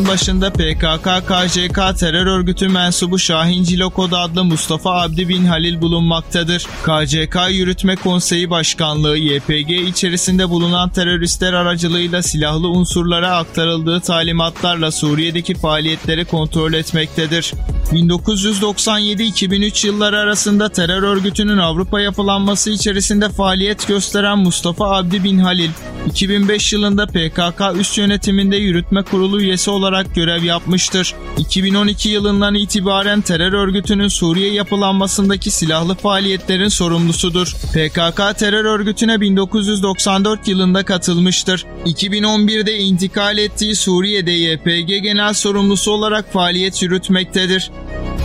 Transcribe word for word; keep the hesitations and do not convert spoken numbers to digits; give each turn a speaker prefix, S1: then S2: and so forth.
S1: başında P K K K J K terör örgütü mensubu Şahin Cilokod adlı Mustafa Abdi bin Halil bulunmaktadır. K C K Yürütme Konseyi Başkanlığı Y P G içerisinde bulunan teröristler aracılığıyla silahlı unsurlara aktarıldığı talimatlarla Suriye'deki faaliyetleri kontrol etmektedir. bin dokuz yüz doksan yedi iki bin üç yılları arasında terör örgütünün Avrupa yapılanması içerisinde faaliyet gösteren Mustafa Abdi bin Halil, iki bin beş yılında P K K üst yönetiminde yürütme kurulu üyesi olarak görev yapmıştır. iki bin on iki yılından itibaren terör örgütünün Suriye yapılanmasındaki silahlı faaliyetlerin sorumlusudur. P K K terör örgütüne bin dokuz yüz doksan dört yılında katılmıştır. iki bin on birde intikal ettiği Suriye'de Y P G genel sorumlusu olarak faaliyet yürütmektedir.